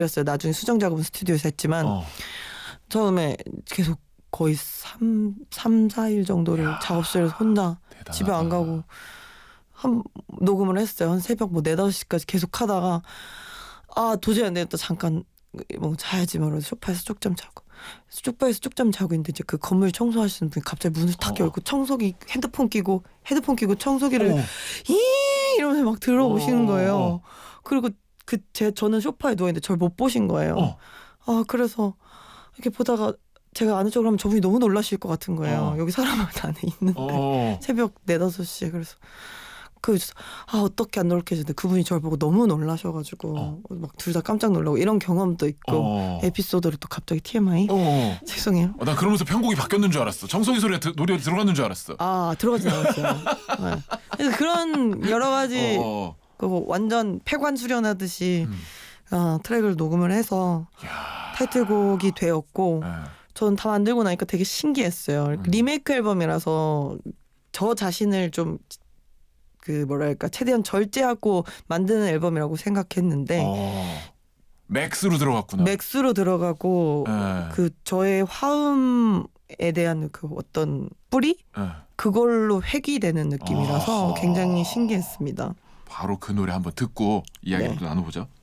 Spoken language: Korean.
그랬어요. 나중에 수정 작업은 스튜디오에서 했지만 처음에 계속 거의 3-4일 정도를 작업실에서 혼자 대단하다. 집에 안 가고 녹음을 했어요. 한 새벽 4-5시까지 계속 하다가 도저히 안 되겠다. 잠깐 자야지 말아서 소파에서 쪽잠 자고 있는데 이제 그 건물 청소하시는 분이 갑자기 문을 탁 열고 청소기 헤드폰 끼고 청소기를 이러면서 막 들어오시는 거예요. 그리고 저는 소파에 누워있는데 저를 못 보신 거예요. 그래서 이렇게 보다가 제가 아는 척을 하면 저분이 너무 놀라실 것 같은 거예요. 여기 사람 안에 있는데 새벽 4-5시에. 그래서 어떻게 안 놀라시는데 그분이 저를 보고 너무 놀라셔가지고 막 둘 다 깜짝 놀라고 이런 경험도 있고 에피소드를 또 갑자기 TMI 죄송해요. 난 그러면서 편곡이 바뀌었는 줄 알았어. 청소기 소리가 노래 들어갔는 줄 알았어. 들어가진 않았어요. 네. 그래서 그런 여러 가지 완전 폐관 수련하듯이 트랙을 녹음을 해서 타이틀곡이 되었고 전 다 만들고 나니까 되게 신기했어요. 리메이크 앨범이라서 저 자신을 좀 최대한 절제하고 만드는 앨범이라고 생각했는데 맥스로 들어갔구나. 맥스로 들어가고 저의 화음에 대한 어떤 뿌리? 그걸로 회귀되는 느낌이라서 굉장히 신기했습니다. 바로 그 노래 한번 듣고 이야기를 나눠보죠.